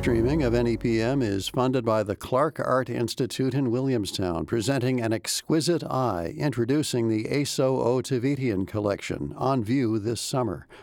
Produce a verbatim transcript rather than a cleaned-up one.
streaming of N E P M is funded by the Clark Art Institute in Williamstown, presenting An Exquisite Eye, introducing the Aso O. Tavitian collection, on view this summer.